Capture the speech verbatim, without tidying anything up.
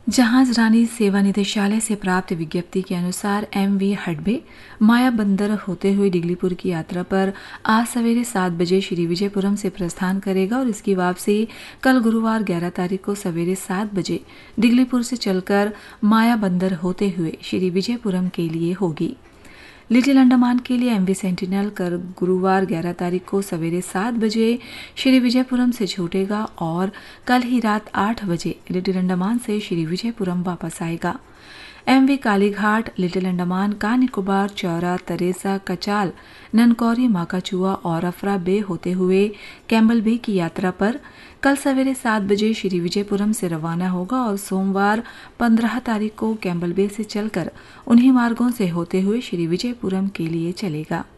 जहाज रानी सेवा निदेशालय से प्राप्त विज्ञप्ति के अनुसार एम वी हडबे माया बंदर होते हुए डिगलीपुर की यात्रा पर आज सवेरे सात बजे श्री विजयपुरम से प्रस्थान करेगा और इसकी वापसी कल गुरुवार ग्यारह तारीख को सवेरे सात बजे डिगलीपुर से चलकर माया बंदर होते हुए श्री विजयपुरम के लिए होगी। लिटिल अंडमान के लिए एमवी सेंटिनल कल गुरुवार ग्यारह तारीख को सवेरे सात बजे श्री विजयपुरम से छूटेगा और कल ही रात आठ बजे लिटिल अंडमान से श्री विजयपुरम वापस आएगा। एमवी कालीघाट, लिटिल अंडमान का निकोबार, चौरा, तरेसा, कचाल, ननकौरी, माकाचुआ और अफरा बे होते हुए कैम्बल बे की यात्रा पर कल सवेरे सात बजे श्री विजयपुरम से रवाना होगा और सोमवार पंद्रह तारीख को कैम्बल बे से चलकर उन्हीं मार्गों से होते हुए श्री विजयपुरम के लिए चलेगा।